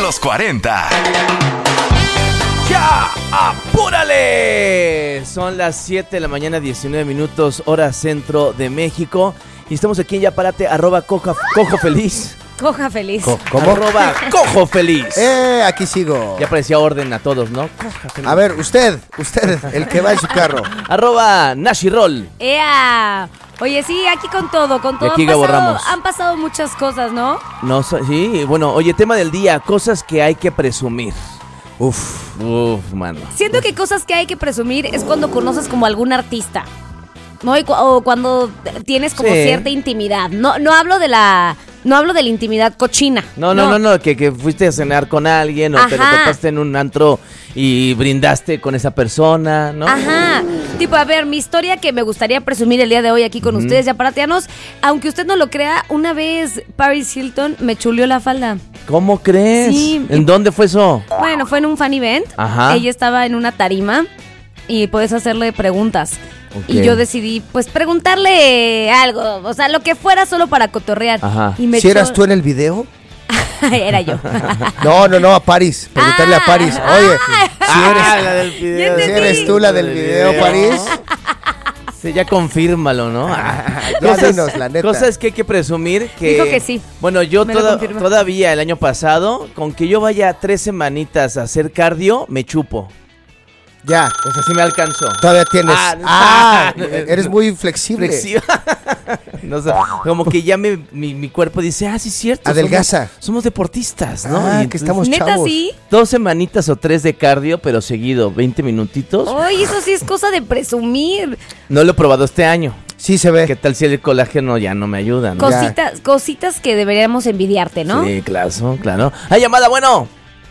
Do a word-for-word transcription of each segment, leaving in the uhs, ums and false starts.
los cuarenta. ¡Ya! ¡Apúrale! Son las siete de la mañana, diecinueve minutos, hora centro de México. Y estamos aquí en Ya Párate, arroba coja, cojo feliz. Coja feliz. Co- ¿Cómo? Arroba cojo feliz. Eh, aquí sigo. Ya parecía orden a todos, ¿no? Coja feliz. A ver, usted, usted, el que va en su carro. Arroba Nashirol. ¡Ea! Oye, sí, aquí con todo, con todo. Y aquí han, pasado, borramos. han pasado muchas cosas, ¿no? No, so- sí, bueno, oye, tema del día, cosas que hay que presumir. Uf. Uf, mano. Siento que cosas que hay que presumir es cuando conoces como algún artista, ¿no? Y cu- o cuando tienes como Sí. cierta intimidad. No, no hablo de la... No hablo de la intimidad cochina. No, no, no, no, que, que fuiste a cenar con alguien o te lo Ajá. topaste en un antro y brindaste con esa persona, ¿no? Ajá. Tipo, a ver, mi historia que me gustaría presumir el día de hoy aquí con Ujú. ustedes, ya paratianos. Aunque usted no lo crea, una vez Paris Hilton me chuleó la falda. ¿Cómo crees? Sí. ¿En dónde fue eso? Bueno, fue en un fan event. Ajá. Ella estaba en una tarima y puedes hacerle preguntas. Ok. Y yo decidí, pues, preguntarle algo. O sea, lo que fuera solo para cotorrear. Ajá. Y me ¿Si eras echó- tú en el video? Era yo. No, no, no, a París. Preguntarle Ah. a París. Oye, si eres, Ah, la del video. Ya si entendí. eres tú la del video, París. Sí, ya confírmalo, ¿no? Ah, Ya dinos, la neta. Cosas que hay que presumir que... Dijo que sí. Bueno, yo Me lo toda- confirma. todavía el año pasado, con que yo vaya tres semanitas a hacer cardio, me chupo. Ya, O sea, sí me alcanzó. todavía tienes. Ah, Ah, no. eres muy flexible. Flexible. No sé, como que ya me- mi, mi cuerpo dice, ah, sí es cierto. Adelgaza. Somos, somos deportistas, ¿no? Ah, Y que entonces, estamos Neta, chavos. sí. Dos semanitas o tres de cardio, pero seguido, veinte minutitos. Oye, eso sí es cosa de presumir. No lo he probado este año. Sí se ve. ¿Qué tal si el colágeno ya no me ayuda, no? Cositas, cositas que deberíamos envidiarte, ¿no? Sí, claro, claro. ¡Hay llamada, bueno!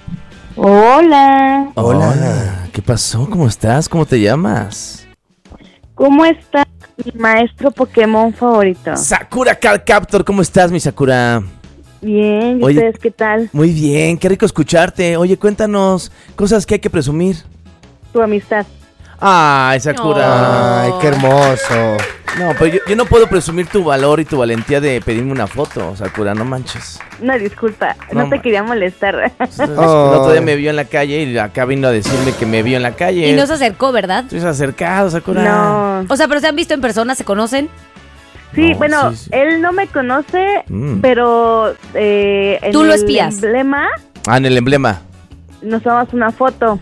Hola, Hola. ¿Qué pasó? ¿Cómo estás? ¿Cómo te llamas? ¿cómo está mi maestro Pokémon favorito? Sakura Card Captor, ¿cómo estás, mi Sakura? Bien, ¿y Oye. ustedes qué tal? Muy bien, qué rico escucharte. Oye, cuéntanos cosas que hay que presumir. Tu amistad. Ay, Sakura. Ay, qué hermoso. No, pero yo, yo no puedo presumir tu valor y tu valentía de pedirme una foto, Sakura, no manches. No, disculpa, No, no, te ma- quería molestar. El otro día me vio en la calle y acá vino a decirme que me vio en la calle. Y no se acercó, ¿verdad? Estás acercado, Sakura. No. O sea, pero se han visto en persona, ¿se conocen? Sí, No, bueno, sí, sí. él no me conoce, Mm. pero eh, en Tú lo el espías. emblema Ah, en el emblema. nos tomamos una foto.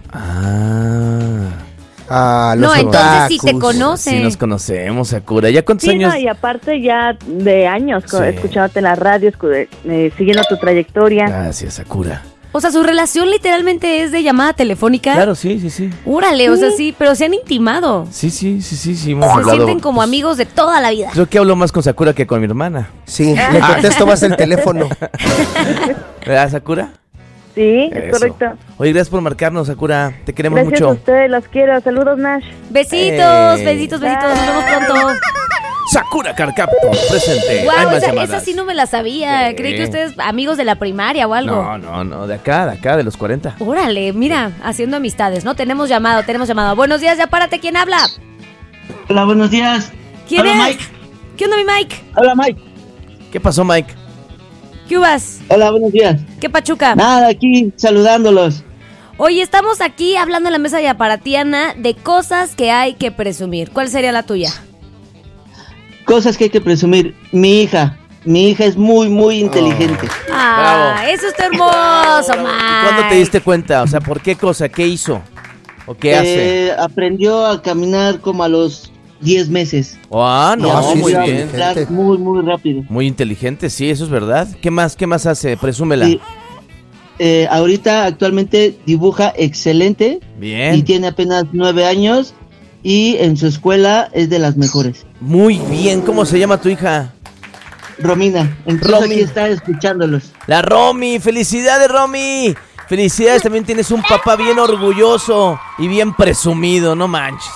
Ah. Ah, los No, entonces sí te otakus. conoce. Sí nos conocemos, Sakura. ¿Ya cuántos Sí, años? no, y aparte ya de años, co- Sí. escuchándote en la radio, escu- eh, siguiendo tu trayectoria. Gracias, Sakura. O sea, su relación literalmente es de llamada telefónica. Claro, sí, sí, sí. Úrale, o sea, sí, pero se han intimado. Sí, sí, sí, sí, sí. Hemos Se hablado, sienten como pues, amigos de toda la vida. Creo que hablo más con Sakura que con mi hermana. Sí, le contesto más el teléfono. ¿Verdad, Sakura? Sí, es Eso. correcto. Oye, gracias por marcarnos, Sakura. Te queremos Gracias a mucho. ustedes, los quiero. Saludos, Nash. Besitos, Ey. besitos, besitos. Nos vemos pronto. Sakura Carcapto, presente. Hay Wow, más esa, llamadas. esa sí no me la sabía. Sí. Creí que ustedes amigos de la primaria o algo. No, no, no, de acá, de acá, de los cuarenta. Órale, mira, haciendo amistades, ¿no? Tenemos llamado, tenemos llamado. Buenos días, ya párate, ¿quién habla? Hola, buenos días. ¿Quién Hola, es? Mike. ¿Qué onda, mi Mike? Hola, Mike. ¿Qué pasó, Mike? ¿Qué uvas? Hola, buenos días. ¿Qué pachuca? Nada, aquí saludándolos. Oye, estamos aquí hablando en la mesa de aparatiana de cosas que hay que presumir. ¿Cuál sería la tuya? Cosas que hay que presumir. Mi hija. Mi hija es muy, muy inteligente. Ah, Bravo. eso está hermoso, Mike. ¿Cuándo te diste cuenta? O sea, ¿por qué cosa? ¿Qué hizo? ¿O qué hace? Eh, aprendió a caminar como a los diez meses. Ah, Y no, Ah, sí, muy aprendió a bien. inteligente. hablar muy, muy rápido. Muy inteligente, sí, eso es verdad. ¿Qué más, qué más hace? Presúmela. Y, eh, ahorita actualmente dibuja excelente y Bien. tiene apenas nueve años y en su escuela es de las mejores. Muy bien. ¿Cómo se llama tu hija? Romina, incluso Romy. aquí está escuchándolos. La Romy. ¡Felicidades, Romy! Felicidades, también tienes un papá bien orgulloso y bien presumido, no manches.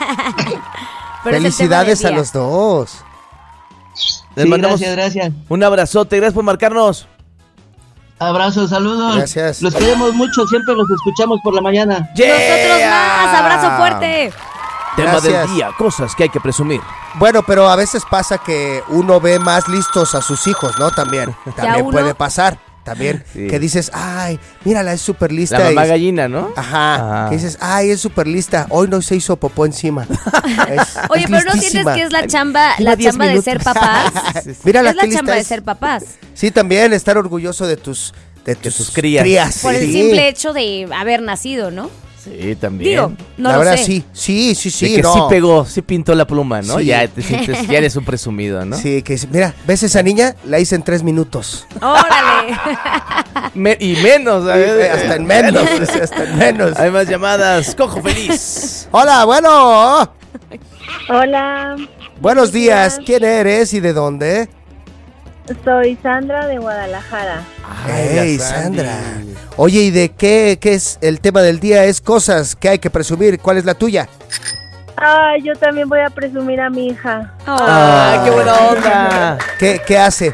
Pero es el Felicidades tema a del los dos. Les Sí, mandamos gracias, gracias. un abrazote, gracias por marcarnos. Abrazos, saludos. Gracias. Los queremos mucho, siempre los escuchamos por la mañana. día. Nosotros más, abrazo fuerte. Tema Gracias. del día, cosas que hay que presumir. Bueno, pero a veces pasa que uno ve más listos a sus hijos, ¿no? También. También uno? puede pasar. también, Sí. que dices, ay, mírala, es súper lista. La mamá y- gallina, ¿no? Ajá, Ah. que dices, ay, es súper lista, hoy no se hizo popó encima. Es- Oye, es pero ¿no sientes listísima. que es la chamba, Lleva la diez chamba de minutos. ser papás? Mírala, es la qué lista chamba de es. ser papás. Sí, también estar orgulloso de tus, de tus, tus crías. Por el sí. simple hecho de haber nacido, ¿no? Sí, también. Digo, no la lo verdad, sé. sí, sí, sí, sí. de que no. sí pegó, sí pintó la pluma, ¿no? Sí. Ya te sientes, ya eres un presumido, ¿no? Sí, que dice, mira, ¿ves esa niña? La hice en tres minutos. ¡Órale! Me- y menos, Sí, ¿sabes? hasta en menos, sí, hasta en menos. Hay más llamadas. Cojo feliz. Hola, bueno. Hola, Buenos días. ¿Quién eres y de dónde? soy Sandra de Guadalajara. Hey, la Sandy. Sandra. Oye, ¿y de qué, qué es el tema del día? Es cosas que hay que presumir. ¿Cuál es la tuya? Ah, yo también voy a presumir a mi hija. ¡Ah, qué buena onda! ¿Qué, qué hace?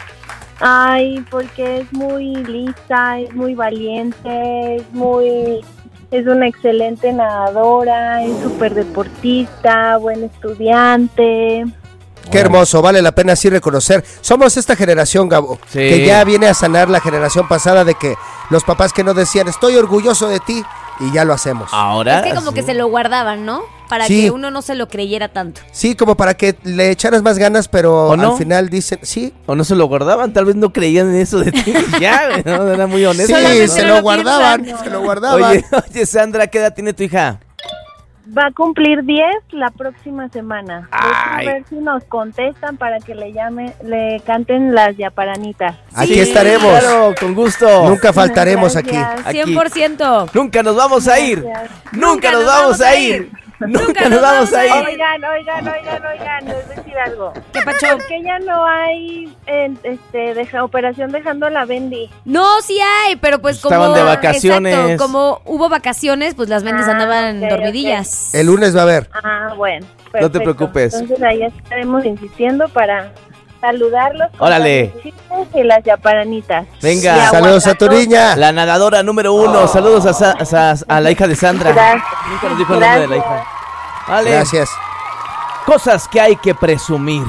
Ay, porque es muy lista, es muy valiente, es muy... Es una excelente nadadora, es súper deportista, buen estudiante. Qué hermoso, vale la pena así reconocer. Somos esta generación, Gabo, Sí. que ya viene a sanar la generación pasada de que los papás que no decían, estoy orgulloso de ti, y ya lo hacemos. Ahora. Es que como que se lo guardaban, ¿no? Para Sí. que uno no se lo creyera tanto. Sí, como para que le echaras más ganas, pero ¿O no? al final dicen, sí, O no se lo guardaban, tal vez no creían en eso de ti. Ya, güey, no, era muy honesto. sí, Solamente se no lo lo guardaban, piensan. se lo guardaban. Oye, oye, Sandra, ¿qué edad tiene tu hija? Va a cumplir diez la próxima semana. Ay. Vamos a ver si nos contestan para que le llame, le canten las yaparanitas. Aquí Sí, estaremos. Claro, con gusto. Nunca faltaremos aquí. Gracias. Aquí. cien por ciento. Nunca nos vamos a ir. Gracias. Nunca nos vamos a ir. Nunca nos vamos a ir. Oigan, oigan, oigan, oigan, les voy a decir algo. ¿Qué pacho? ¿Por qué ya no hay en, este, deja, operación dejando a la Bendy? No, sí hay, pero pues como... Estaban de vacaciones. Exacto, como hubo vacaciones, pues las vendes Ah, andaban ok, dormidillas. El lunes va a haber. Ah, bueno. No te perfecto. preocupes. Entonces ahí estaremos insistiendo para saludarlos. con Órale. las chistes y las yaparanitas. Venga. Y Saludos a tu aguacatón. niña. La nadadora número uno. Saludos a, Sa- a Sa- a la hija de Sandra. Gracias. Nunca nos dijo el nombre de la Gracias. hija. Vale. Gracias. Cosas que hay que presumir.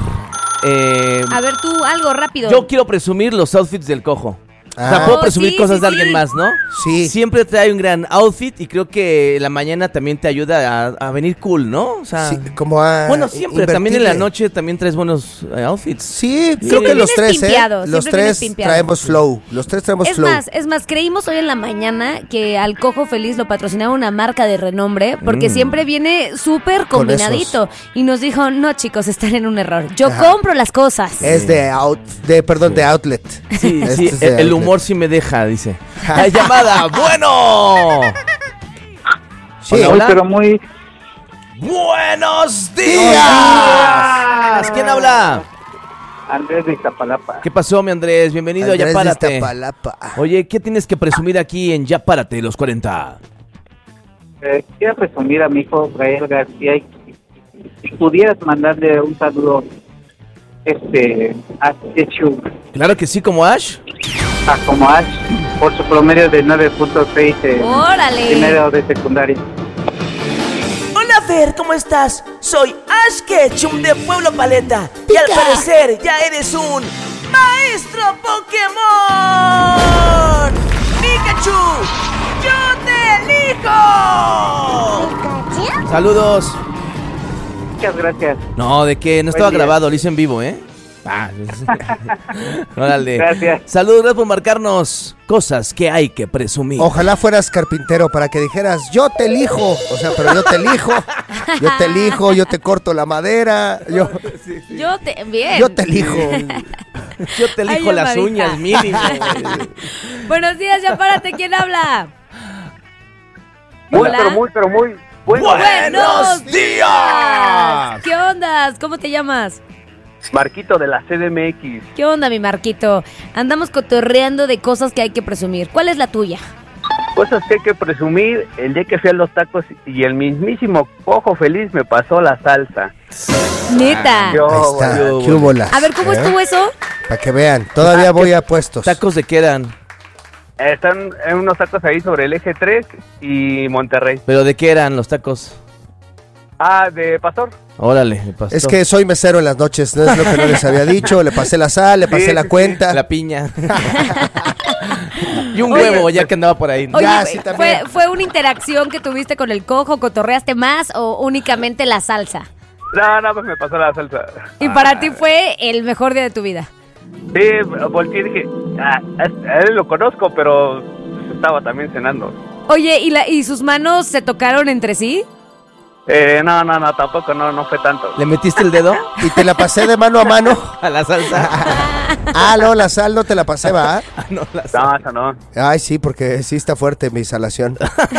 Eh, A ver tú, algo rápido. yo quiero presumir los outfits del cojo. O sea, Ah. puedo Oh, presumir sí, cosas sí, de alguien sí. más, ¿no? Sí. Siempre trae un gran outfit y creo que la mañana también te ayuda a, a venir cool, ¿no? O sea, Sí, como a bueno, siempre, también en la invertirle. noche también traes buenos eh, outfits. Sí, Sí. creo que Siempre los vienes tres, ¿eh? pimpeado, Los siempre vienes tres pimpeado. traemos flow. Los tres traemos Es flow. más, es más, creímos hoy en la mañana que al Cojo Feliz lo patrocinaba una marca de renombre porque Mm. siempre viene súper Con combinadito. Y nos dijo, no chicos, están en un error. Yo Ajá. compro las cosas. Es de out, de perdón, de outlet. Sí, Este sí, es de el, el outlet. humor sí me deja, dice. La llamada, bueno. Sí. Hola, hola. pero muy Buenos días. días. ¿Quién habla? Andrés de Iztapalapa. ¿Qué pasó, mi Andrés? Bienvenido a Andrés Ya de Párate. Iztapalapa. Oye, ¿qué tienes que presumir aquí en Ya Párate, los cuarenta? Eh, quiero presumir a mi hijo Gael García y si pudieras mandarle un saludo este a Chechu, Claro que sí, como Ash. a como Ash por su promedio de nueve punto seis en ¡Órale! primero de secundaria. Hola Fer, ¿cómo estás? Soy Ash Ketchum de Pueblo Paleta y al parecer ya eres un maestro Pokémon. Pikachu, yo te elijo. Saludos. Muchas gracias. No, de que no estaba día. grabado, lo hice en vivo, ¿eh? Ah, órale. Gracias. Saludos, gracias por marcarnos cosas que hay que presumir. Ojalá fueras carpintero para que dijeras, yo te elijo. O sea, pero yo te elijo. Yo te elijo, yo te corto la madera. Yo, Yo te... Bien. yo te elijo. Yo te elijo Ay, las llamadita. uñas mínimo. Buenos días, Ya Párate. ¿Quién habla? Muy, Hola. pero muy, pero muy bueno. ¡Buenos días! ¿Qué ondas? ¿Cómo te llamas? Marquito de la C D M X. ¿Qué onda, mi Marquito? Andamos cotorreando de cosas que hay que presumir. ¿Cuál es la tuya? Cosas que hay que presumir, el día que fui a los tacos y el mismísimo Cojo Feliz me pasó la salsa. Neta. Yo, Ahí está, yo, qué hubo las, A ver, ¿cómo ¿eh? estuvo eso? Para que vean, todavía Ah, voy ¿qué- a puestos. ¿Tacos de qué eran? Están en unos tacos ahí sobre el eje tres y Monterrey. ¿Pero de qué eran los tacos? Ah, de pastor. Órale, me pasó. Es que soy mesero en las noches, no es lo que no les había dicho. Le pasé la sal, le pasé Sí, la sí, cuenta. La piña. Y un Oye. huevo, ya que andaba por ahí. Oye, Ya, sí, ¿fue, también. ¿fue una interacción que tuviste con el cojo? ¿Cotorreaste más o únicamente la salsa? No, no, pues me pasó la salsa. Y para ti fue el mejor día de tu vida. Sí, volteé y dije, ah, a él lo conozco, pero estaba también cenando. Oye, ¿y, la, ¿y sus manos se tocaron entre sí? Eh, no, no, no, tampoco, no, no fue tanto. ¿Le metiste el dedo Y te la pasé de mano a mano. a la salsa? Ah, no, la sal no te la pasé, ¿va? Ah, no, la No, salsa. eso no. Ay, sí, porque sí está fuerte mi salación.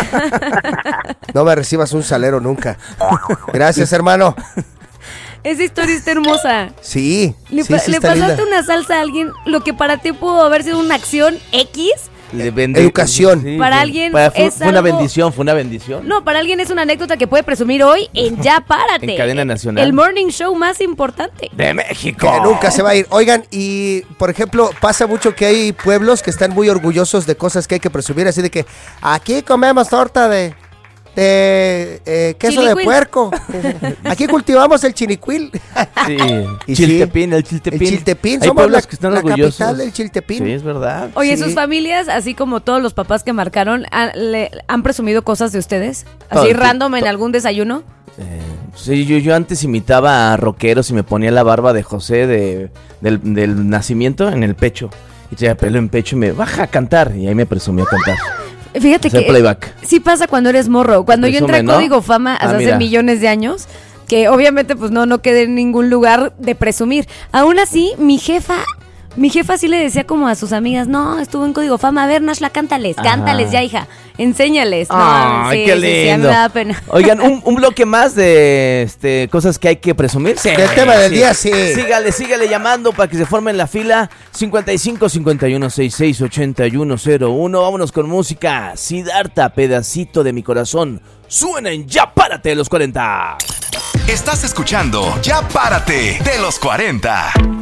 No me recibas un salero nunca. Gracias, hermano. Esa historia está hermosa. Sí, Le, sí, pa- sí le está pasaste linda. una salsa a alguien, lo que para ti pudo haber sido una acción X, Le vendí- Educación. Para fue- alguien para- fue, es fue una algo- bendición, fue una bendición. no, para alguien es una anécdota que puede presumir hoy en Ya Párate. En cadena nacional. El morning show más importante. De México. Que nunca se va a ir. Oigan, y por ejemplo, pasa mucho que hay pueblos que están muy orgullosos de cosas que hay que presumir, así de que aquí comemos torta de, de eh, queso de Chilicuil. puerco. Aquí cultivamos el chinicuil. Sí. Y Chiltepín, sí, el Chiltepín. El chiltepín, Hay somos pueblos la, que están la orgullosos. capital del chiltepín. Sí, es verdad. Oye, Sí. sus familias, así como todos los papás que marcaron, ¿han, le- han presumido cosas de ustedes? Todo Así el tiempo. random en algún desayuno. Eh, sí, yo, yo antes imitaba a rockeros y me ponía la barba de José de, del, del nacimiento en el pecho. Y tenía pelo en pecho y me baja a cantar. Y ahí me presumía a cantar. Fíjate Hacer que playback. sí pasa cuando eres morro. Cuando yo entré a Presume, ¿no? Código Fama Ah, hace mira. millones de años, que obviamente pues no, no quedé en ningún lugar de presumir. Aún así, mi jefa, mi jefa sí le decía como a sus amigas, no, estuvo en Código Fama, a ver, Nashla, cántales, Ajá. cántales ya, hija, enséñales. No, Ay, sí, qué sí, sí, a mí lindo. me da pena. Oigan, un, un bloque más de este cosas que hay que presumir. Sí, Del tema del día, sí. Sígale, sígale llamando para que se formen la fila. cincuenta y cinco, cincuenta y uno, sesenta y seis, ochenta y uno cero uno. Vámonos con música. Siddhartha, pedacito de mi corazón. Suena en Ya Párate de los cuarenta. Estás escuchando Ya Párate de los cuarenta.